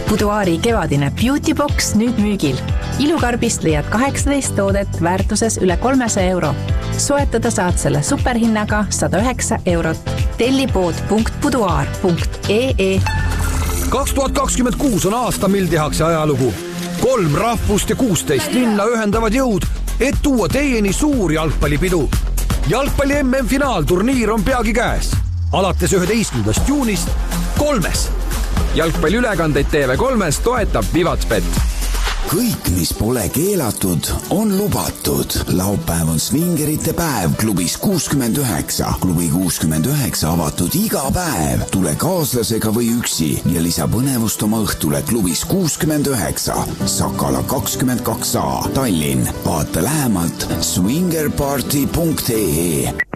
Buduaari kevadine Beauty Box nüüd müügil. Ilukarbist leiad 18 toodet väärtuses üle 300 euro. Soetada saad selle superhinnaga 109 eurot. tellipood.buduaar.ee 2026 on aasta, mil tehakse ajalugu. 3 rahvust ja 16 linna ühendavad jõud, et tuua teieni suur jalgpallipidu. Jalgpalli MM-finaalturniir on peagi käes. Alates 11. juunist 3. Jalgpalliülekandeid TV3-s toetab Vivatsbet. Kõik, mis pole keelatud, on lubatud. Laupäev on svingerite päev klubis 69. Klubi 69 avatud iga päev. Tule kaaslasega või üksi ja lisa põnevust oma õhtule klubis 69. Sakala 22A, Tallinn. Vaata lähemalt swingerparty.ee